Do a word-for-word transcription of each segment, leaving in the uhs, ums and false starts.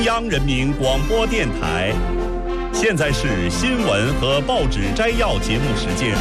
中央人民广播电台，现在是新闻和报纸摘要节目时间。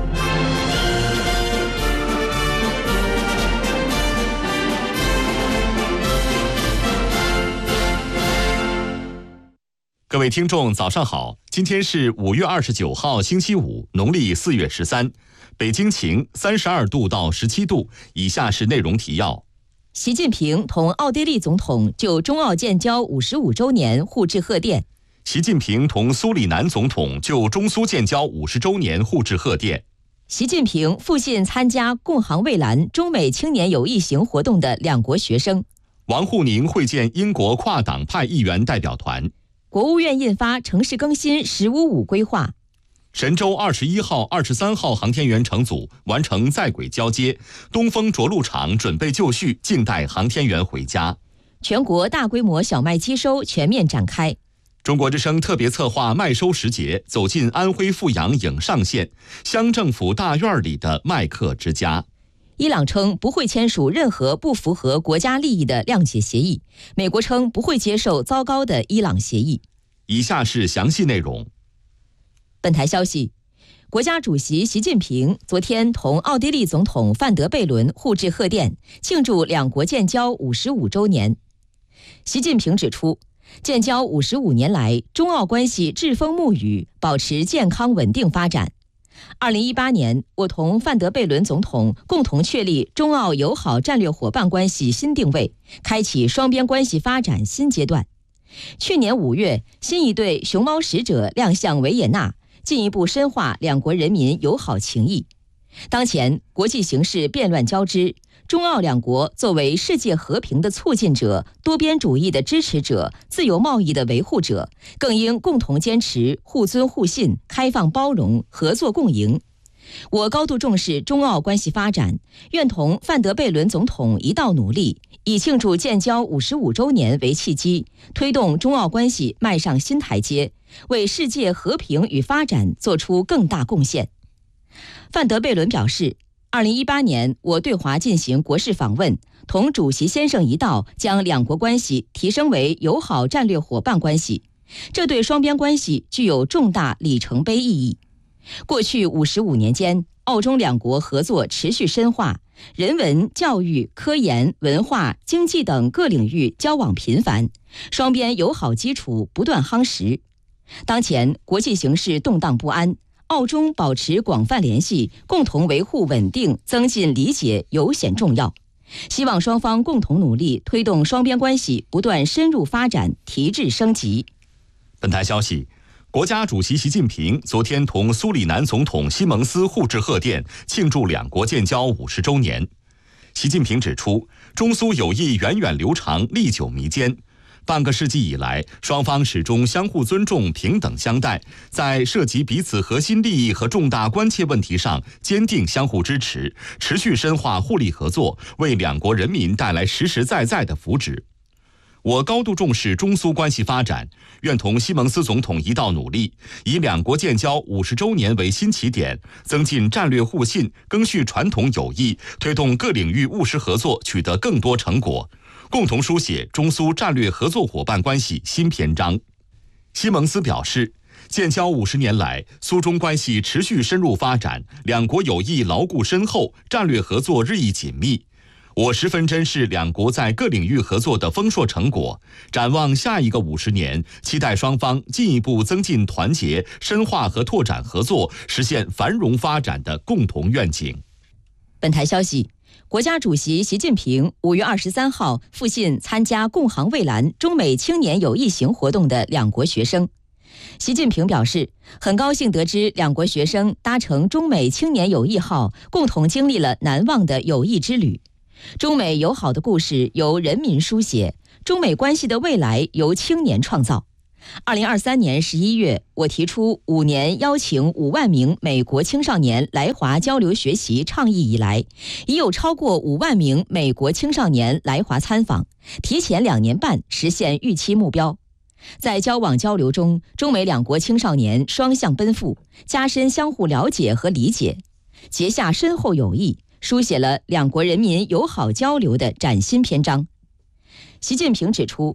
各位听众，早上好！今天是五月二十九号，星期五，农历四月十三。北京晴，三十二度到十七度。以下是内容提要。 习近平同奥地利总统就中奥建交五十五周年互致贺电。 习近平同苏里南总统就中苏建交五十周年互致贺电。 习近平复信参加共航蔚蓝中美青年友谊行活动的两国学生。 王沪宁会见英国跨党派议员代表团。 国务院印发城市更新“十五五”规划。 神舟二十一号、二十三号航天员乘组完成在轨交接，东风着陆场准备就绪，静待航天员回家。 全国大规模小麦机收全面展开。 中国之声特别策划麦收时节，走进安徽阜阳颍上县乡政府大院里的麦客之家。 伊朗称不会签署任何不符合国家利益的谅解协议，美国称不会接受糟糕的伊朗协议。 以下是详细内容。 本台消息，国家主席习近平昨天同奥地利总统范德贝伦互致贺电，庆祝两国建交五十五周年。习近平指出，建交五十五年来，中奥关系栉风沐雨，保持健康稳定发展。二零一八年，我同范德贝伦总统共同确立中澳友好战略伙伴关系新定位，开启双边关系发展新阶段。去年五月，新一对熊猫使者亮相维也纳，进一步深化两国人民友好情谊。当前国际形势变乱交织，中澳两国作为世界和平的促进者、多边主义的支持者、自由贸易的维护者，更应共同坚持互尊互信、开放包容、合作共赢。我高度重视中澳关系发展，愿同范德贝伦总统一道努力，以庆祝建交五十五周年为契机，推动中澳关系迈上新台阶，为世界和平与发展做出更大贡献。范德贝伦表示，二零一八年我对华进行国事访问，同主席先生一道将两国关系提升为友好战略伙伴关系，这对双边关系具有重大里程碑意义。过去五十五年间，澳中两国合作持续深化，人文、教育、科研、文化、经济等各领域交往频繁，双边友好基础不断夯实。当前国际形势动荡不安，澳中保持广泛联系，共同维护稳定、增进理解尤显重要。希望双方共同努力，推动双边关系不断深入发展、提质升级。 本台消息，国家主席习近平昨天同苏里南总统西蒙斯互致贺电，庆祝两国建交五十周年。习近平指出，中苏友谊源远流长、历久弥坚。半个世纪以来，双方始终相互尊重、平等相待，在涉及彼此核心利益和重大关切问题上坚定相互支持，持续深化互利合作，为两国人民带来实实在在的福祉。我高度重视中苏关系发展，愿同西蒙斯总统一道努力，以两国建交五十周年为新起点，增进战略互信，更续传统友谊，推动各领域务实合作取得更多成果，共同书写中苏战略合作伙伴关系新篇章。西蒙斯表示，建交五十年来，苏中关系持续深入发展，两国友谊牢固深厚，战略合作日益紧密。我十分珍视两国在各领域合作的丰硕成果，展望下一个五十年，期待双方进一步增进团结、深化和拓展合作，实现繁荣发展的共同愿景。 本台消息，国家主席习近平五月二十三号复信参加共航蔚蓝中美青年友谊行活动的两国学生。习近平表示，很高兴得知两国学生搭乘中美青年友谊号，共同经历了难忘的友谊之旅。中美友好的故事由人民书写，中美关系的未来由青年创造。二零二三年十一月，我提出五年邀请五万名美国青少年来华交流学习倡议以来，已有超过五万名美国青少年来华参访，提前两年半实现预期目标。在交往交流中，中美两国青少年双向奔赴，加深相互了解和理解，结下深厚友谊，书写了两国人民友好交流的崭新篇章。习近平指出，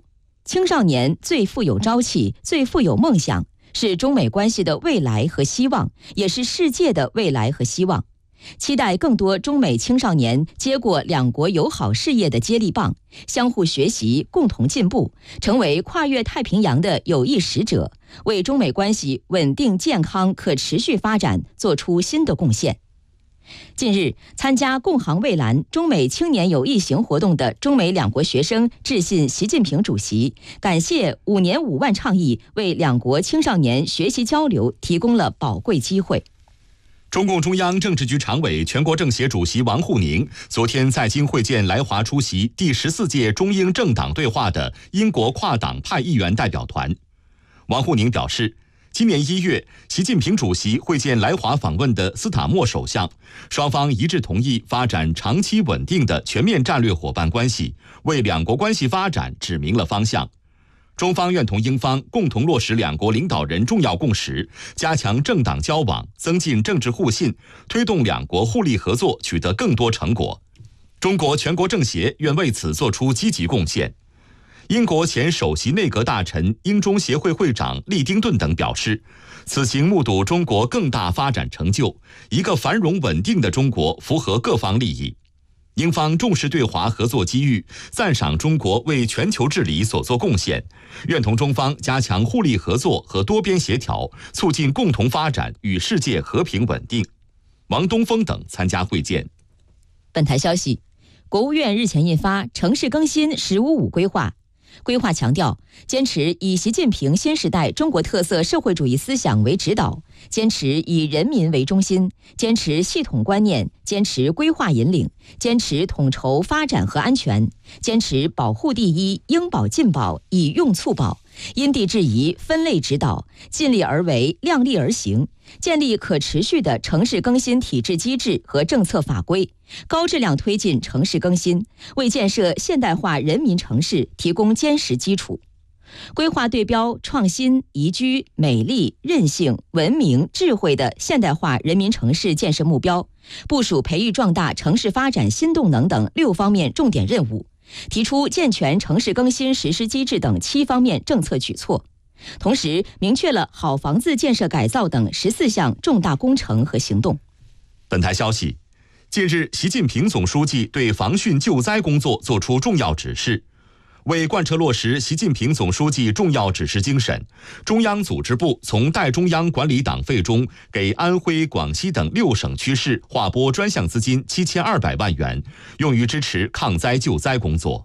青少年最富有朝气，最富有梦想，是中美关系的未来和希望，也是世界的未来和希望。期待更多中美青少年接过两国友好事业的接力棒，相互学习，共同进步，成为跨越太平洋的友谊使者，为中美关系稳定、健康、可持续发展做出新的贡献。近日，参加共航蔚蓝中美青年友谊行活动的中美两国学生致信习近平主席，感谢五年五万倡议为两国青少年学习交流提供了宝贵机会。 中共中央政治局常委、全国政协主席王沪宁昨天在京会见来华出席第十四届中英政党对话的英国跨党派议员代表团。王沪宁表示，今年一月，习近平主席会见来华访问的斯塔默首相，双方一致同意发展长期稳定的全面战略伙伴关系，为两国关系发展指明了方向。中方愿同英方共同落实两国领导人重要共识，加强政党交往，增进政治互信，推动两国互利合作取得更多成果。中国全国政协愿为此作出积极贡献。英国前首席内阁大臣、英中协会会长利丁顿等表示，此行目睹中国更大发展成就，一个繁荣稳定的中国符合各方利益。英方重视对华合作机遇，赞赏中国为全球治理所作贡献，愿同中方加强互利合作和多边协调，促进共同发展与世界和平稳定。王东峰等参加会见。 本台消息，国务院日前印发《城市更新“十五五”规划》，规划强调，坚持以习近平新时代中国特色社会主义思想为指导，坚持以人民为中心，坚持系统观念，坚持规划引领，坚持统筹发展和安全，坚持保护第一，应保尽保，以用促保，因地制宜，分类指导，尽力而为，量力而行，建立可持续的城市更新体制机制和政策法规，高质量推进城市更新，为建设现代化人民城市提供坚实基础。规划对标创新、宜居、美丽、韧性、文明、智慧的现代化人民城市建设目标，部署培育壮大城市发展新动能等六方面重点任务，提出健全城市更新实施机制等七方面政策举措。同时明确了好房子建设改造等十四项重大工程和行动。 本台消息，近日，习近平总书记对防汛救灾工作作出重要指示。为贯彻落实习近平总书记重要指示精神，中央组织部从代中央管理党费中给安徽、广西等六省区市划拨专项资金七千二百万元，用于支持抗灾救灾工作。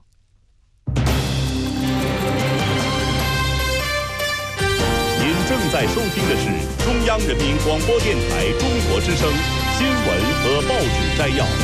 您正在收听的是中央人民广播电台中国之声新闻和报纸摘要。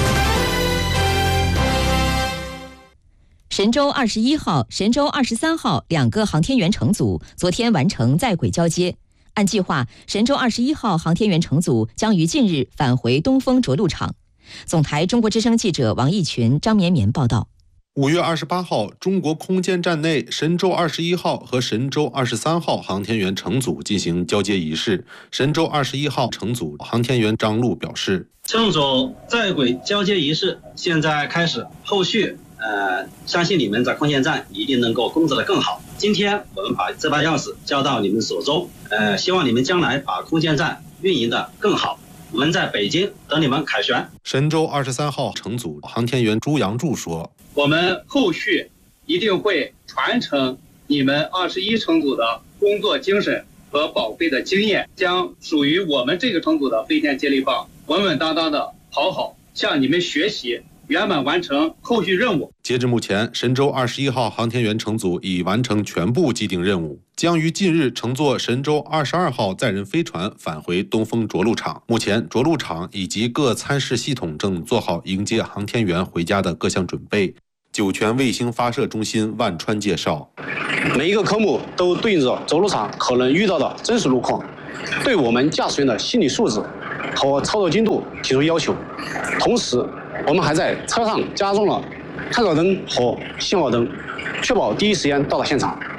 神舟二十一号、神舟二十三号两个航天员乘组昨天完成在轨交接。按计划，神舟二十一号航天员乘组将于近日返回东风着陆场。总台中国之声记者王义群、张绵绵报道。 五月二十八号，中国空间站内神舟二十一号和神舟二十三号航天员乘组进行交接仪式。神舟二十一号乘组航天员张璐表示， 乘组在轨交接仪式现在开始，后续呃，相信你们在空间站一定能够工作得更好。今天我们把这把钥匙交到你们手中，呃，希望你们将来把空间站运营得更好。我们在北京等你们凯旋。 神舟二十三号乘组航天员朱杨柱说， 我们后续一定会传承你们二十一乘组的工作精神和宝贵的经验，将属于我们这个乘组的飞天接力棒稳稳当当的跑好，向你们学习，圆满完成后续任务。 截至目前，神舟二十一号航天员乘组已完成全部既定任务，将于近日乘坐神舟二十二号载人飞船返回东风着陆场。目前，着陆场以及各参试系统正做好迎接航天员回家的各项准备。酒泉卫星发射中心万川介绍， 每一个科目都对应着着陆场可能遇到的真实路况，对我们驾驶员的心理素质和操作精度提出要求。同时，我们还在车上加装了探照灯和信号灯，确保第一时间到达现场。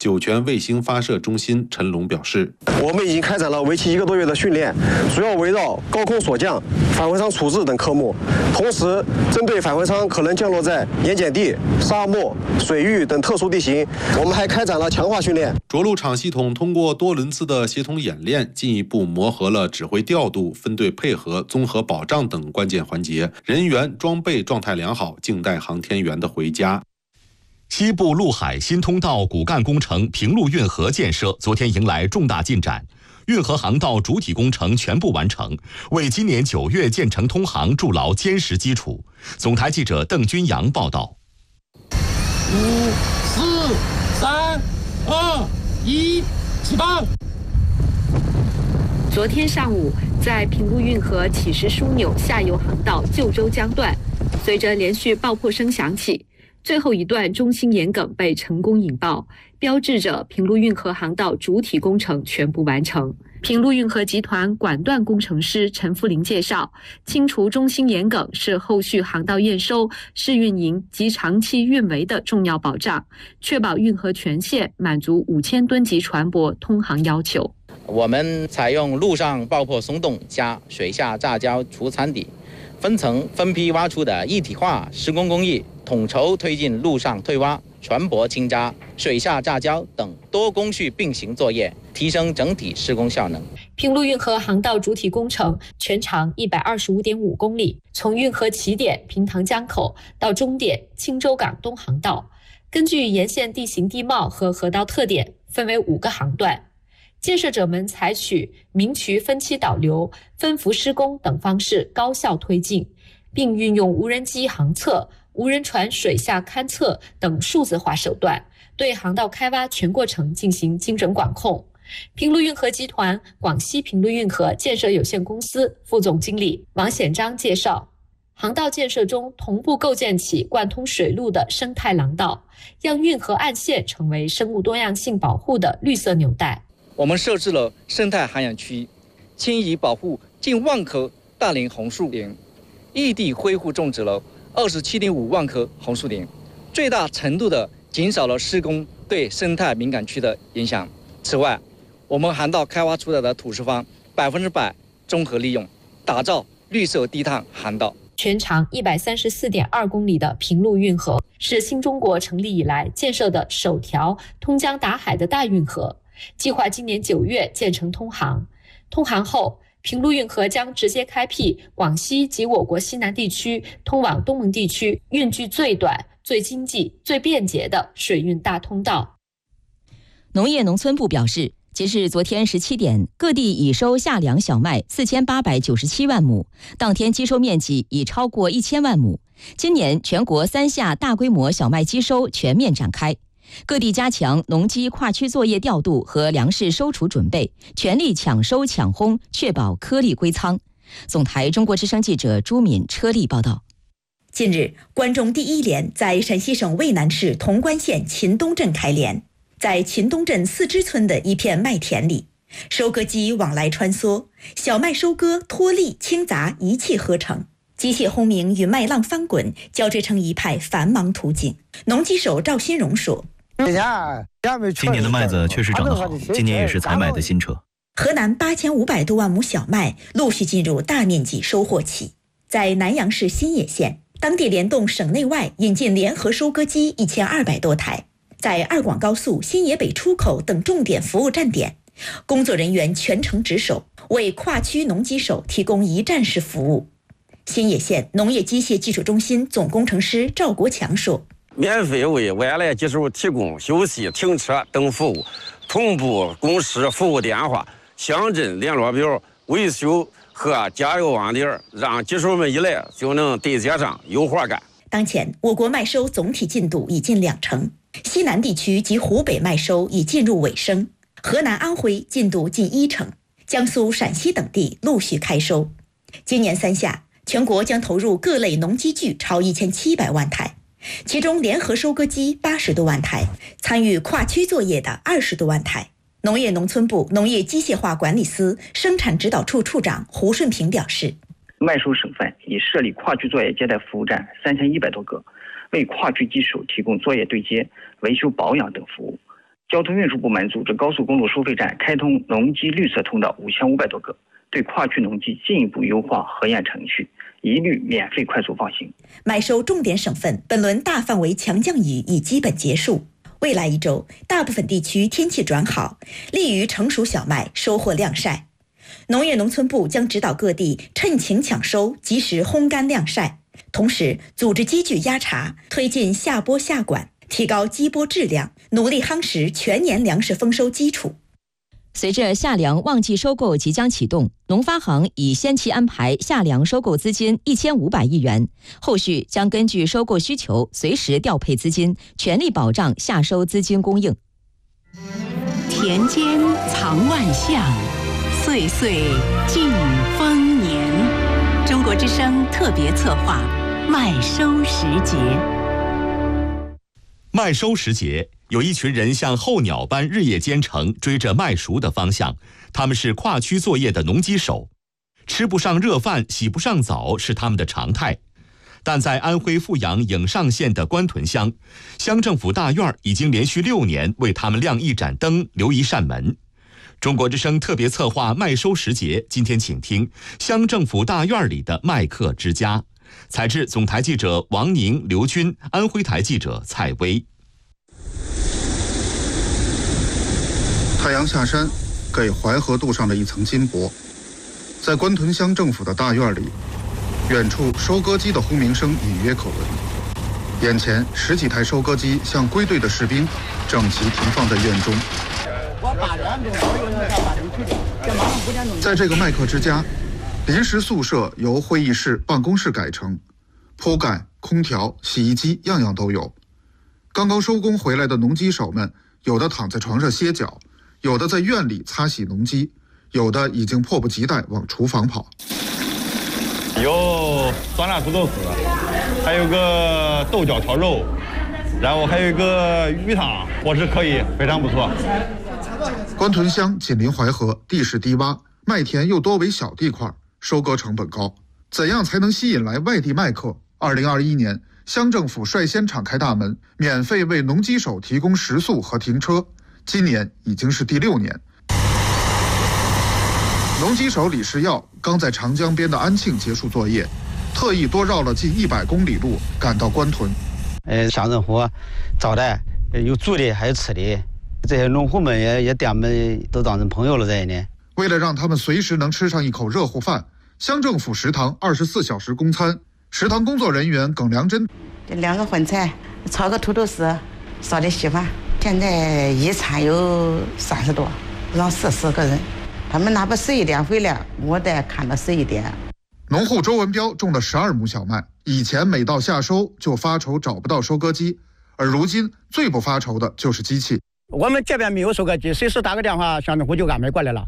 酒泉卫星发射中心陈龙表示， 我们已经开展了为期一个多月的训练，主要围绕高空锁降、返回舱处置等科目，同时针对返回舱可能降落在盐碱地、沙漠、水域等特殊地形，我们还开展了强化训练。 着陆场系统通过多轮次的协同演练，进一步磨合了指挥调度、分队配合、综合保障等关键环节，人员装备状态良好，静待航天员的回家。 西部陆海新通道骨干工程平陆运河建设昨天迎来重大进展，运河航道主体工程全部完成，为今年九月建成通航筑牢坚实基础。总台记者邓军阳报道。 五、四、三、二、一，起放！ 昨天上午，在平陆运河起石枢纽下游航道旧州江段，随着连续爆破声响起，最后一段中心沿梗被成功引爆，标志着平陆运河航道主体工程全部完成。平陆运河集团管段工程师陈富林介绍，清除中心沿梗是后续航道验收、试运营及长期运维的重要保障，确保运河全线满足五千吨级船舶通航要求。 我们采用陆上爆破松动加水下炸胶除残底，分层分批挖出的一体化施工工艺，统筹推进陆上退挖、船舶清渣、水下炸胶等多工序并行作业，提升整体施工效能。 平陆运河航道主体工程全长一百二十五点五公里，从运河起点平塘江口到终点青州港东航道，根据沿线地形地貌和河道特点，分为五个航段。建设者们采取明渠分期导流、分幅施工等方式高效推进，并运用无人机航测、无人船水下勘测等数字化手段，对航道开挖全过程进行精准管控。平陆运河集团广西平陆运河建设有限公司副总经理王显章介绍，航道建设中同步构建起贯通水路的生态廊道，让运河岸线成为生物多样性保护的绿色纽带。 我们设置了生态涵养区，迁移保护近万棵大龄红树林，异地恢复种植了二十七点五万棵红树林，最大程度的减少了施工对生态敏感区的影响。此外，我们航道开挖出来的土石方百分之百综合利用，打造绿色低碳航道。 全长一百三十四点二公里的平陆运河是新中国成立以来建设的首条通江达海的大运河，计划今年九月建成通航。通航后，平陆运河将直接开辟广西及我国西南地区通往东盟地区运距最短、最经济、最便捷的水运大通道。 农业农村部表示，截至昨天十七点，各地已收夏粮小麦四千八百九十七万亩，当天基收面积已超过一千万亩。今年全国三夏大规模小麦基收全面展开，各地加强农机跨区作业调度和粮食收储准备，全力抢收抢烘，确保颗粒归仓。总台中国之声记者朱敏车丽报道。 近日，关中第一连在陕西省渭南市潼关县秦东镇开连。在秦东镇四支村的一片麦田里，收割机往来穿梭，小麦收割脱粒清杂一气呵成，机械轰鸣与麦浪翻滚交织成一派繁忙图景。农机手赵新荣说：“ 今年的麦子确实长得好，今年也是采买的新车。” 河南八千五百多万亩小麦陆续进入大面积收获期。在南阳市新野县，当地联动省内外引进联合收割机一千二百多台。在二广高速、新野北出口等重点服务站点，工作人员全程值守，为跨区农机手提供一站式服务。新野县农业机械技术中心总工程师赵国强说：“ 免费为外来机手提供休息、停车等服务，同步公示服务电话、乡镇联络表、维修和加油网点，让机手们一来就能对接上，有活干。” 当前，我国麦收总体进度已近两成。西南地区及湖北麦收已进入尾声，河南、安徽进度近一成，江苏、陕西等地陆续开收。今年三夏，全国将投入各类农机具超一千七百万台，其中联合收割机八十多万台，参与跨区作业的二十多万台。农业农村部农业机械化管理司生产指导处处长胡顺平表示， 麦收省份已设立跨区作业接待服务站三千一百多个，为跨区机手提供作业对接、维修保养等服务， 交通运输部门组织高速公路收费站开通农机绿色通道五千五百多个，对跨区农机进一步优化核验程序，一律免费快速放行。 麦收重点省份本轮大范围强降雨已基本结束，未来一周大部分地区天气转好，利于成熟小麦收获晾晒。农业农村部将指导各地趁晴抢收，及时烘干晾晒，同时组织机具压茶，推进下播下管，提高机播质量，努力夯实全年粮食丰收基础。 随着夏粮旺季收购即将启动，农发行已先期安排夏粮收购资金一千五百亿元，后续将根据收购需求随时调配资金，全力保障夏收资金供应。 田间藏万象，岁岁尽丰年。中国之声特别策划麦收时节。 麦收时节，有一群人像候鸟般日夜兼程，追着麦熟的方向。他们是跨区作业的农机手，吃不上热饭，洗不上澡是他们的常态。但在安徽阜阳颍上县的官屯乡，乡政府大院已经连续六年为他们亮一盏灯，留一扇门。中国之声特别策划麦收时节，今天请听乡政府大院里的麦客之家。采制总台记者王宁、刘军，安徽台记者蔡薇。 太阳下山，给淮河镀上了一层金箔。在官屯乡政府的大院里，远处收割机的轰鸣声隐约可闻。眼前十几台收割机像归队的士兵，整齐停放在院中。在这个麦客之家，临时宿舍由会议室、办公室改成，铺盖、空调、洗衣机样样都有。刚刚收工回来的农机手们，有的躺在床上歇脚，有的在院里擦洗农机，有的已经迫不及待往厨房跑。 有酸辣土豆丝，还有个豆角炒肉，然后还有一个鱼汤，伙食可以，非常不错。 官屯乡紧邻淮河，地势低洼，麦田又多为小地块，收割成本高。怎样才能吸引来外地麦客？二零二一年，乡政府率先敞开大门，免费为农机手提供食宿和停车。今年已经是第六年。农机手李世耀刚在长江边的安庆结束作业，特意多绕了近一百公里路赶到官屯。 呃，乡政府招待，有住的还有吃的，这些农户们也也点们都当成朋友了这一年。 为了让他们随时能吃上一口热乎饭，乡政府食堂二十四小时供餐。食堂工作人员耿良珍， 这两个荤菜，炒个土豆丝，烧点稀饭。现在一餐有三十多，让四十个人。他们哪怕十一点回来，我得看到十一点。 农户周文彪种了十二亩小麦，以前每到夏收就发愁找不到收割机，而如今最不发愁的就是机器。 我们这边没有收割机，随时打个电话，乡政府就安排过来了。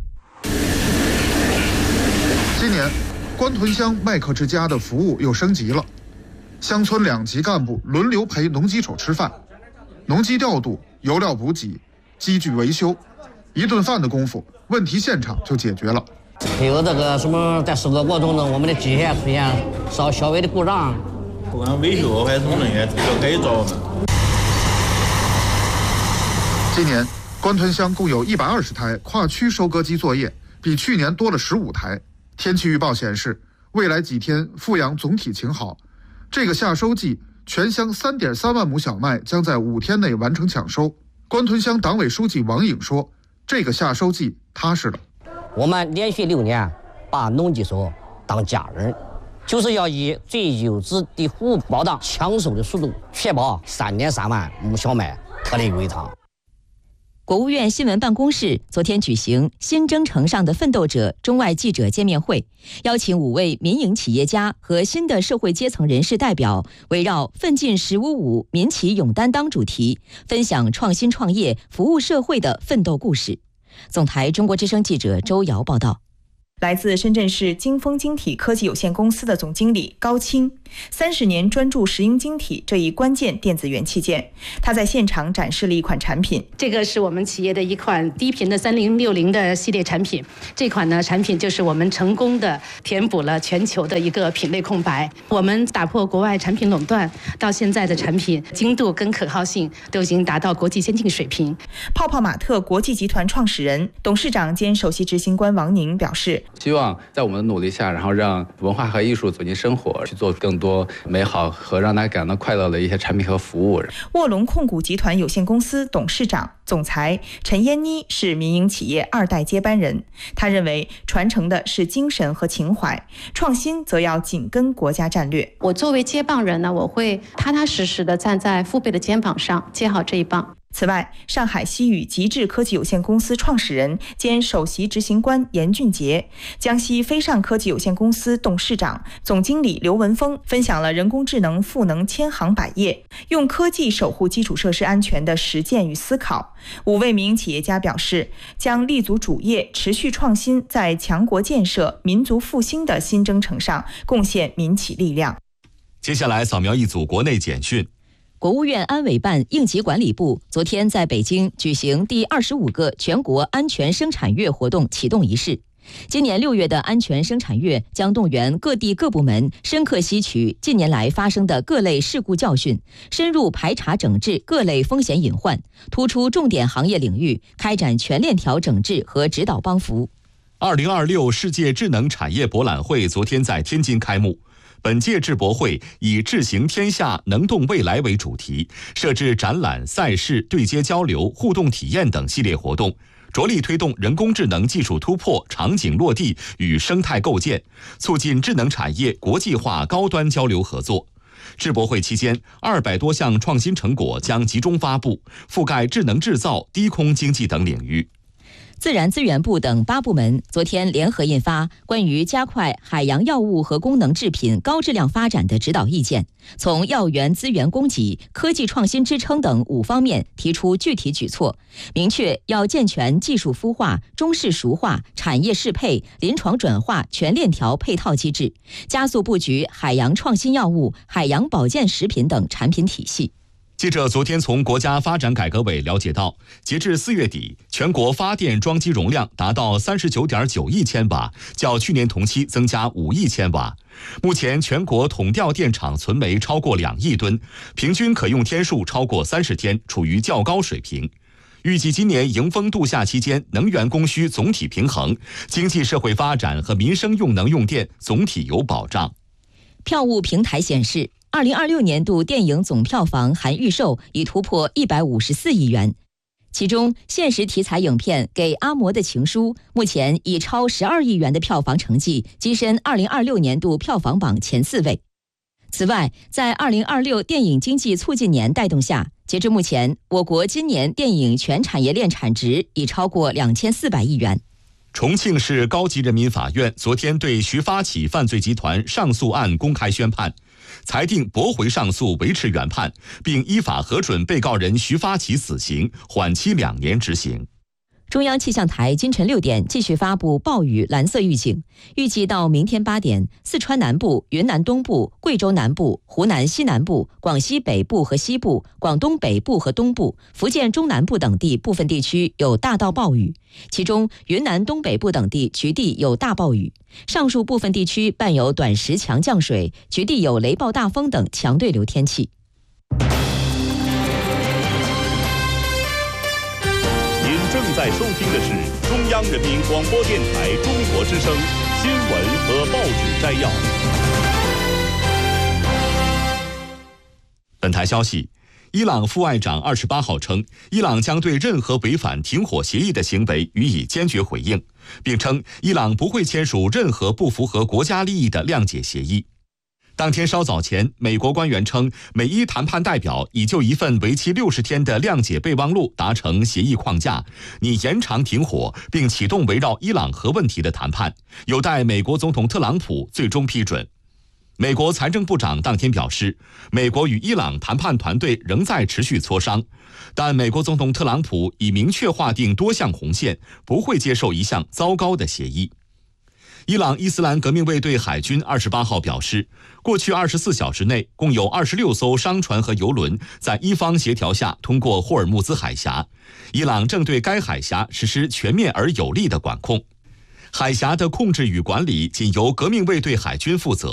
今年，官屯乡麦客之家的服务又升级了，乡村两级干部轮流陪农机手吃饭，农机调度、油料补给、机具维修，一顿饭的功夫，问题现场就解决了。 还有这个什么，在收割过程中，我们的机械出现稍小微的故障， 不管维修还是人员这个改造呢。 今年，官屯乡共有一百二十台跨区收割机作业，比去年多了十五台。天气预报显示，未来几天阜阳总体晴好。这个夏收季，全乡三点三万亩小麦将在五天内完成抢收。官屯乡党委书记王颖说：“这个夏收季踏实了。 我们连续六年把农机手当家人，就是要以最优质的服务保障抢收的速度，确保三点三万亩小麦特例归仓。” 国务院新闻办公室昨天举行新征程上的奋斗者中外记者见面会，邀请五位民营企业家和新的社会阶层人士代表，围绕奋进十五五民企勇担当主题，分享创新创业、服务社会的奋斗故事。总台中国之声记者周瑶报道。 来自深圳市金丰晶体科技有限公司的总经理高清，三十年专注石英晶体这一关键电子元器件。他在现场展示了一款产品， 这个是我们企业的一款低频的三零六零的系列产品。这款呢产品就是我们成功的填补了全球的一个品类空白。我们打破国外产品垄断，到现在的产品精度跟可靠性都已经达到国际先进水平。 泡泡玛特国际集团创始人、董事长兼首席执行官王宁表示， 希望在我们的努力下，然后让文化和艺术走进生活，去做更多美好和让大家感到快乐的一些产品和服务。 卧龙控股集团有限公司董事长、总裁陈嫣妮是民营企业二代接班人，他认为传承的是精神和情怀，创新则要紧跟国家战略。 我作为接棒人呢，我会踏踏实实的站在父辈的肩膀上，接好这一棒。 此外，上海西宇极致科技有限公司创始人兼首席执行官严俊杰，江西飞尚科技有限公司董事长、总经理刘文峰分享了人工智能赋能千行百业，用科技守护基础设施安全的实践与思考。五位民营企业家表示，将立足主业，持续创新，在强国建设、民族复兴的新征程上贡献民企力量。 接下来扫描一组国内简讯。 国务院安委办应急管理部昨天在北京举行第二十五个全国安全生产月活动启动仪式。今年六月的安全生产月将动员各地各部门深刻吸取近年来发生的各类事故教训，深入排查整治各类风险隐患，突出重点行业领域，开展全链条整治和指导帮扶。 二零二六世界智能产业博览会昨天在天津开幕。本届智博会以智行天下、能动未来为主题，设置展览、赛事、对接交流、互动体验等系列活动，着力推动人工智能技术突破、场景落地与生态构建，促进智能产业国际化高端交流合作。智博会期间，二百多项创新成果将集中发布，覆盖智能制造、低空经济等领域。 自然资源部等八部门昨天联合印发关于加快海洋药物和功能制品高质量发展的指导意见，从药源资源供给、科技创新支撑等五方面提出具体举措，明确要健全技术孵化、中式熟化、产业适配、临床转化全链条配套机制，加速布局海洋创新药物、海洋保健食品等产品体系。 记者昨天从国家发展改革委了解到，截至四月底，全国发电装机容量达到三十九点九亿千瓦，较去年同期增加五亿千瓦。目前全国统调电厂存煤超过两亿吨，平均可用天数超过三十天，处于较高水平。预计今年迎风度夏期间，能源供需总体平衡，经济社会发展和民生用能用电总体有保障。 票务平台显示，二零二六年度电影总票房含预售已突破一百五十四亿元，其中现实题材影片《给阿嬷的情书》目前以超十二亿元的票房成绩跻身二零二六年度票房榜前四位。此外，在二零二六电影经济促进年带动下，截至目前，我国今年电影全产业链产值已超过两千四百亿元。 重庆市高级人民法院昨天对徐发起犯罪集团上诉案公开宣判，裁定驳回上诉，维持原判，并依法核准被告人徐发起死刑，缓期两年执行。 中央气象台今晨六点继续发布暴雨蓝色预警，预计到明天八点，四川南部、云南东部、贵州南部、湖南西南部、广西北部和西部、广东北部和东部、福建中南部等地部分地区有大到暴雨，其中云南东北部等地局地有大暴雨，上述部分地区伴有短时强降水，局地有雷暴大风等强对流天气。 正在收听的是中央人民广播电台中国之声新闻和报纸摘要。 本台消息，伊朗副外长二十八号称，伊朗将对任何违反停火协议的行为予以坚决回应，并称伊朗不会签署任何不符合国家利益的谅解协议。当天稍早前，美国官员称，美伊谈判代表已就一份为期六十天的谅解备忘录达成协议框架，拟延长停火，并启动围绕伊朗核问题的谈判，有待美国总统特朗普最终批准。美国财政部长当天表示，美国与伊朗谈判团队仍在持续磋商，但美国总统特朗普已明确划定多项红线，不会接受一项糟糕的协议。 伊朗伊斯兰革命卫队海军二十八号表示，过去二十四小时内，共有二十六艘商船和油轮在伊方协调下通过霍尔木兹海峡。伊朗正对该海峡实施全面而有力的管控。海峡的控制与管理仅由革命卫队海军负责。